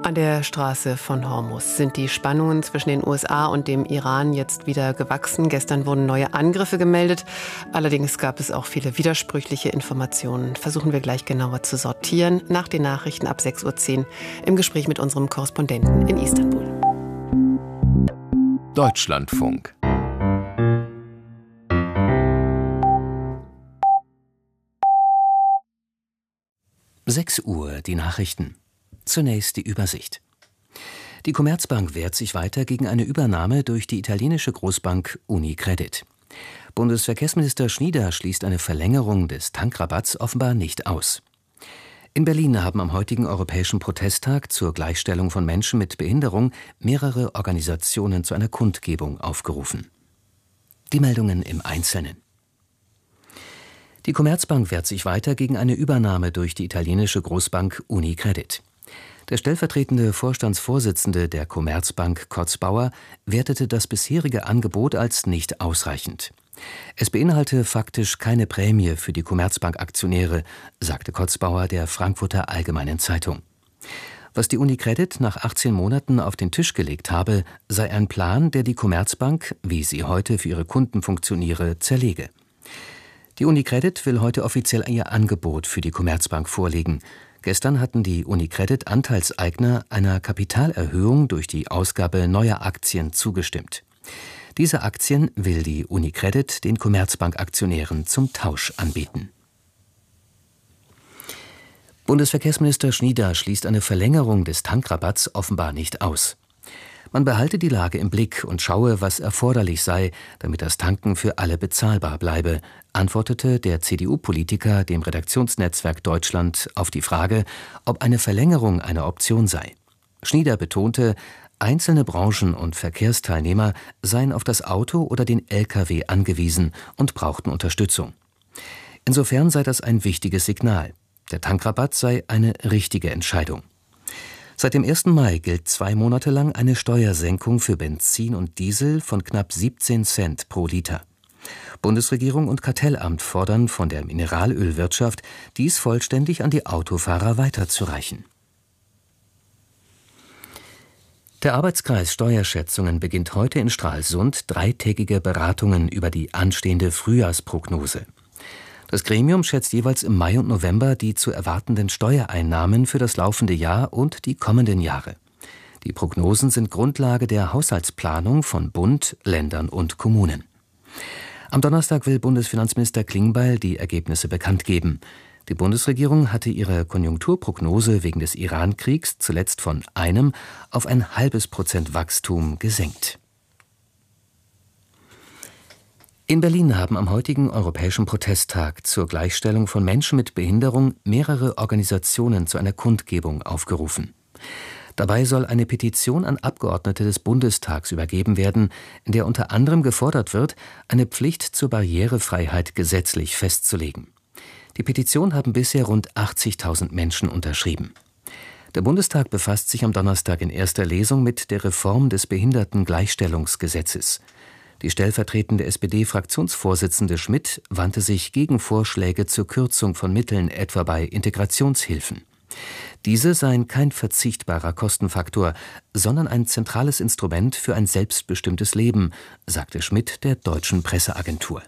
An der Straße von Hormuz sind die Spannungen zwischen den USA und dem Iran jetzt wieder gewachsen. Gestern wurden neue Angriffe gemeldet. Allerdings gab es auch viele widersprüchliche Informationen. Versuchen wir gleich genauer zu sortieren. Nach den Nachrichten ab 6:10 Uhr im Gespräch mit unserem Korrespondenten in Istanbul. Deutschlandfunk. Sechs Uhr, die Nachrichten. Zunächst die Übersicht. Die Commerzbank wehrt sich weiter gegen eine Übernahme durch die italienische Großbank UniCredit. Bundesverkehrsminister Schnieder schließt eine Verlängerung des Tankrabatts offenbar nicht aus. In Berlin haben am heutigen Europäischen Protesttag zur Gleichstellung von Menschen mit Behinderung mehrere Organisationen zu einer Kundgebung aufgerufen. Die Meldungen im Einzelnen. Die Commerzbank wehrt sich weiter gegen eine Übernahme durch die italienische Großbank UniCredit. Der stellvertretende Vorstandsvorsitzende der Commerzbank, Kotzbauer, wertete das bisherige Angebot als nicht ausreichend. Es beinhalte faktisch keine Prämie für die Commerzbank-Aktionäre, sagte Kotzbauer der Frankfurter Allgemeinen Zeitung. Was die UniCredit nach 18 Monaten auf den Tisch gelegt habe, sei ein Plan, der die Commerzbank, wie sie heute für ihre Kunden funktioniere, zerlege. Die UniCredit will heute offiziell ihr Angebot für die Commerzbank vorlegen. Gestern hatten die UniCredit-Anteilseigner einer Kapitalerhöhung durch die Ausgabe neuer Aktien zugestimmt. Diese Aktien will die UniCredit den Commerzbank-Aktionären zum Tausch anbieten. Bundesverkehrsminister Schnieder schließt eine Verlängerung des Tankrabatts offenbar nicht aus. Man behalte die Lage im Blick und schaue, was erforderlich sei, damit das Tanken für alle bezahlbar bleibe, antwortete der CDU-Politiker dem Redaktionsnetzwerk Deutschland auf die Frage, ob eine Verlängerung eine Option sei. Schnieder betonte, einzelne Branchen und Verkehrsteilnehmer seien auf das Auto oder den Lkw angewiesen und brauchten Unterstützung. Insofern sei das ein wichtiges Signal. Der Tankrabatt sei eine richtige Entscheidung. Seit dem 1. Mai gilt 2 Monate lang eine Steuersenkung für Benzin und Diesel von knapp 17 Cent pro Liter. Bundesregierung und Kartellamt fordern von der Mineralölwirtschaft, dies vollständig an die Autofahrer weiterzureichen. Der Arbeitskreis Steuerschätzungen beginnt heute in Stralsund 3-tägige Beratungen über die anstehende Frühjahrsprognose. Das Gremium schätzt jeweils im Mai und November die zu erwartenden Steuereinnahmen für das laufende Jahr und die kommenden Jahre. Die Prognosen sind Grundlage der Haushaltsplanung von Bund, Ländern und Kommunen. Am Donnerstag will Bundesfinanzminister Klingbeil die Ergebnisse bekannt geben. Die Bundesregierung hatte ihre Konjunkturprognose wegen des Iran-Kriegs zuletzt von 1 auf 0,5% Wachstum gesenkt. In Berlin haben am heutigen Europäischen Protesttag zur Gleichstellung von Menschen mit Behinderung mehrere Organisationen zu einer Kundgebung aufgerufen. Dabei soll eine Petition an Abgeordnete des Bundestags übergeben werden, in der unter anderem gefordert wird, eine Pflicht zur Barrierefreiheit gesetzlich festzulegen. Die Petition haben bisher rund 80.000 Menschen unterschrieben. Der Bundestag befasst sich am Donnerstag in erster Lesung mit der Reform des Behindertengleichstellungsgesetzes. Die stellvertretende SPD-Fraktionsvorsitzende Schmidt wandte sich gegen Vorschläge zur Kürzung von Mitteln etwa bei Integrationshilfen. Diese seien kein verzichtbarer Kostenfaktor, sondern ein zentrales Instrument für ein selbstbestimmtes Leben, sagte Schmidt der Deutschen Presseagentur.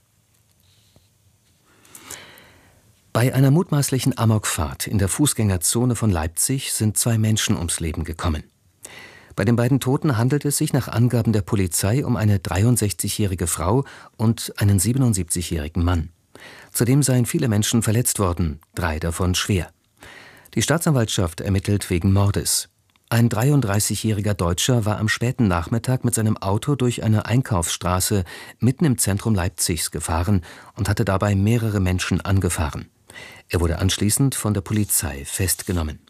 Bei einer mutmaßlichen Amokfahrt in der Fußgängerzone von Leipzig sind 2 Menschen ums Leben gekommen. Bei den beiden Toten handelt es sich nach Angaben der Polizei um eine 63-jährige Frau und einen 77-jährigen Mann. Zudem seien viele Menschen verletzt worden, 3 davon schwer. Die Staatsanwaltschaft ermittelt wegen Mordes. Ein 33-jähriger Deutscher war am späten Nachmittag mit seinem Auto durch eine Einkaufsstraße mitten im Zentrum Leipzigs gefahren und hatte dabei mehrere Menschen angefahren. Er wurde anschließend von der Polizei festgenommen.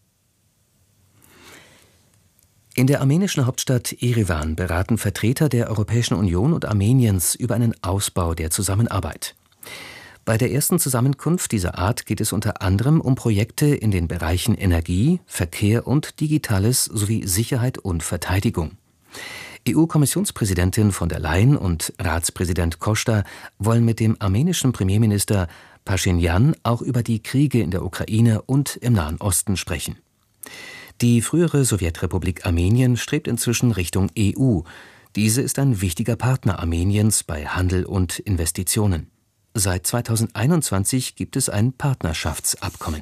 In der armenischen Hauptstadt Erivan beraten Vertreter der Europäischen Union und Armeniens über einen Ausbau der Zusammenarbeit. Bei der ersten Zusammenkunft dieser Art geht es unter anderem um Projekte in den Bereichen Energie, Verkehr und Digitales sowie Sicherheit und Verteidigung. EU-Kommissionspräsidentin von der Leyen und Ratspräsident Costa wollen mit dem armenischen Premierminister Pashinyan auch über die Kriege in der Ukraine und im Nahen Osten sprechen. Die frühere Sowjetrepublik Armenien strebt inzwischen Richtung EU. Diese ist ein wichtiger Partner Armeniens bei Handel und Investitionen. Seit 2021 gibt es ein Partnerschaftsabkommen.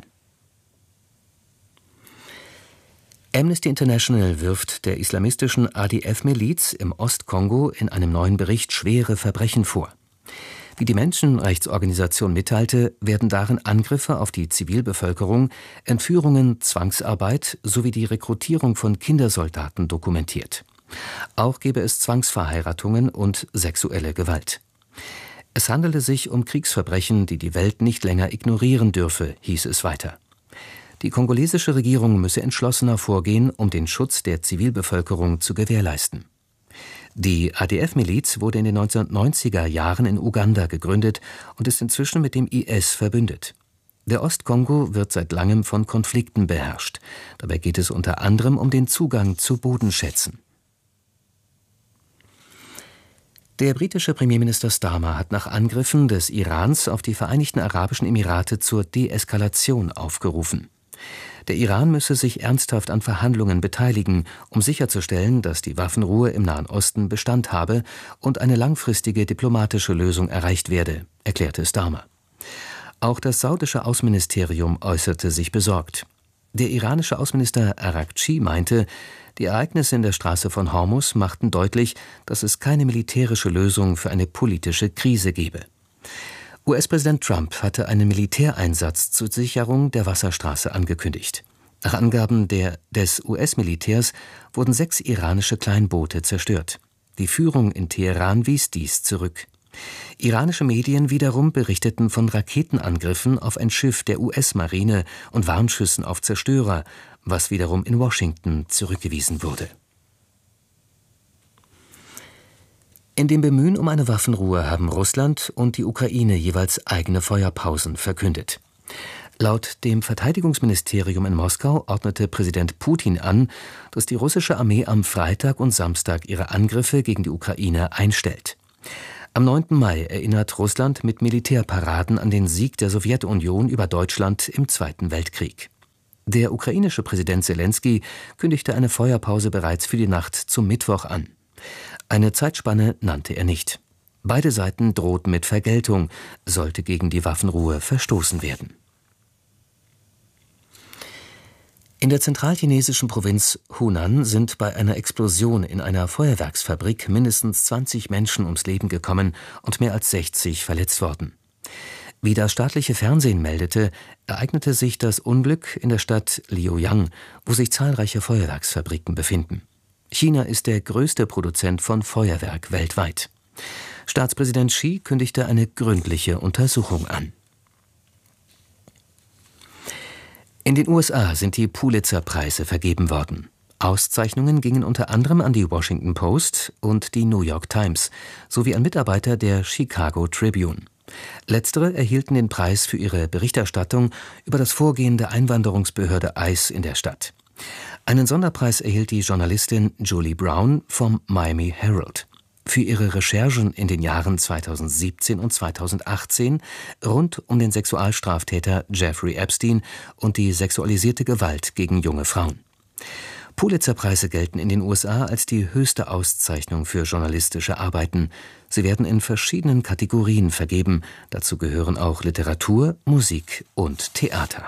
Amnesty International wirft der islamistischen ADF-Miliz im Ostkongo in einem neuen Bericht schwere Verbrechen vor. Wie die Menschenrechtsorganisation mitteilte, werden darin Angriffe auf die Zivilbevölkerung, Entführungen, Zwangsarbeit sowie die Rekrutierung von Kindersoldaten dokumentiert. Auch gebe es Zwangsverheiratungen und sexuelle Gewalt. Es handele sich um Kriegsverbrechen, die die Welt nicht länger ignorieren dürfe, hieß es weiter. Die kongolesische Regierung müsse entschlossener vorgehen, um den Schutz der Zivilbevölkerung zu gewährleisten. Die ADF-Miliz wurde in den 1990er Jahren in Uganda gegründet und ist inzwischen mit dem IS verbündet. Der Ostkongo wird seit langem von Konflikten beherrscht. Dabei geht es unter anderem um den Zugang zu Bodenschätzen. Der britische Premierminister Starmer hat nach Angriffen des Irans auf die Vereinigten Arabischen Emirate zur Deeskalation aufgerufen. Der Iran müsse sich ernsthaft an Verhandlungen beteiligen, um sicherzustellen, dass die Waffenruhe im Nahen Osten Bestand habe und eine langfristige diplomatische Lösung erreicht werde, erklärte Starmer. Auch das saudische Außenministerium äußerte sich besorgt. Der iranische Außenminister Araghchi meinte, die Ereignisse in der Straße von Hormuz machten deutlich, dass es keine militärische Lösung für eine politische Krise gebe. US-Präsident Trump hatte einen Militäreinsatz zur Sicherung der Wasserstraße angekündigt. Nach Angaben des US-Militärs wurden 6 iranische Kleinboote zerstört. Die Führung in Teheran wies dies zurück. Iranische Medien wiederum berichteten von Raketenangriffen auf ein Schiff der US-Marine und Warnschüssen auf Zerstörer, was wiederum in Washington zurückgewiesen wurde. In dem Bemühen um eine Waffenruhe haben Russland und die Ukraine jeweils eigene Feuerpausen verkündet. Laut dem Verteidigungsministerium in Moskau ordnete Präsident Putin an, dass die russische Armee am Freitag und Samstag ihre Angriffe gegen die Ukraine einstellt. Am 9. Mai erinnert Russland mit Militärparaden an den Sieg der Sowjetunion über Deutschland im Zweiten Weltkrieg. Der ukrainische Präsident Selenskyj kündigte eine Feuerpause bereits für die Nacht zum Mittwoch an. Eine Zeitspanne nannte er nicht. Beide Seiten drohten mit Vergeltung, sollte gegen die Waffenruhe verstoßen werden. In der zentralchinesischen Provinz Hunan sind bei einer Explosion in einer Feuerwerksfabrik mindestens 20 Menschen ums Leben gekommen und mehr als 60 verletzt worden. Wie das staatliche Fernsehen meldete, ereignete sich das Unglück in der Stadt Liuyang, wo sich zahlreiche Feuerwerksfabriken befinden. China ist der größte Produzent von Feuerwerk weltweit. Staatspräsident Xi kündigte eine gründliche Untersuchung an. In den USA sind die Pulitzer-Preise vergeben worden. Auszeichnungen gingen unter anderem an die Washington Post und die New York Times sowie an Mitarbeiter der Chicago Tribune. Letztere erhielten den Preis für ihre Berichterstattung über das Vorgehen der Einwanderungsbehörde ICE in der Stadt. Einen Sonderpreis erhielt die Journalistin Julie Brown vom Miami Herald für ihre Recherchen in den Jahren 2017 und 2018 rund um den Sexualstraftäter Jeffrey Epstein und die sexualisierte Gewalt gegen junge Frauen. Pulitzerpreise gelten in den USA als die höchste Auszeichnung für journalistische Arbeiten. Sie werden in verschiedenen Kategorien vergeben. Dazu gehören auch Literatur, Musik und Theater.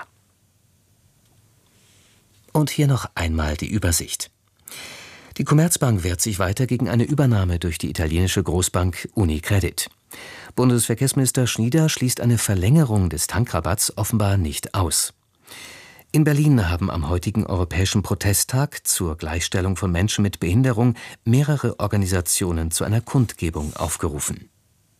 Und hier noch einmal die Übersicht. Die Commerzbank wehrt sich weiter gegen eine Übernahme durch die italienische Großbank UniCredit. Bundesverkehrsminister Schnieder schließt eine Verlängerung des Tankrabatts offenbar nicht aus. In Berlin haben am heutigen Europäischen Protesttag zur Gleichstellung von Menschen mit Behinderung mehrere Organisationen zu einer Kundgebung aufgerufen.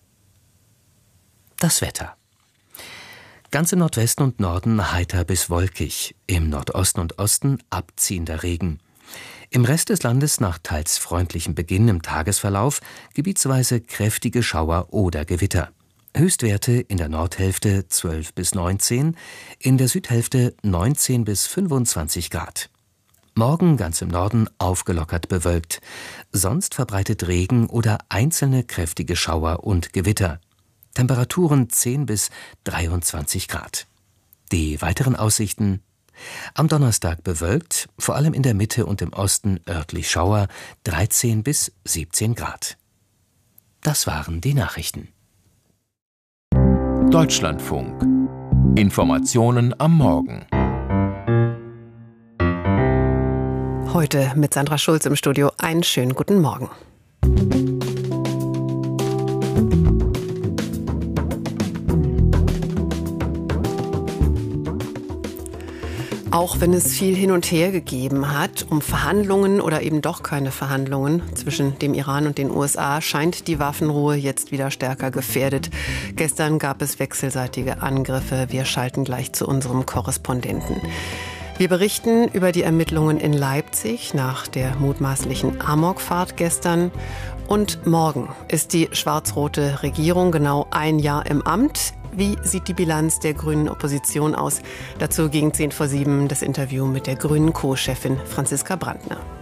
Das Wetter. Ganz im Nordwesten und Norden heiter bis wolkig, im Nordosten und Osten abziehender Regen. Im Rest des Landes nach teils freundlichem Beginn im Tagesverlauf gebietsweise kräftige Schauer oder Gewitter. Höchstwerte in der Nordhälfte 12 bis 19, in der Südhälfte 19 bis 25 Grad. Morgen ganz im Norden aufgelockert bewölkt, sonst verbreitet Regen oder einzelne kräftige Schauer und Gewitter. Temperaturen 10 bis 23 Grad. Die weiteren Aussichten: Am Donnerstag bewölkt, vor allem in der Mitte und im Osten örtlich Schauer, 13 bis 17 Grad. Das waren die Nachrichten. Deutschlandfunk. Informationen am Morgen. Heute mit Sandra Schulz im Studio. Einen schönen guten Morgen. Auch wenn es viel hin und her gegeben hat, um Verhandlungen oder eben doch keine Verhandlungen zwischen dem Iran und den USA, scheint die Waffenruhe jetzt wieder stärker gefährdet. Gestern gab es wechselseitige Angriffe. Wir schalten gleich zu unserem Korrespondenten. Wir berichten über die Ermittlungen in Leipzig nach der mutmaßlichen Amokfahrt gestern. Und morgen ist die schwarz-rote Regierung genau ein Jahr im Amt. Wie sieht die Bilanz der grünen Opposition aus? Dazu gegen 6:10 das Interview mit der grünen Co-Chefin Franziska Brandner.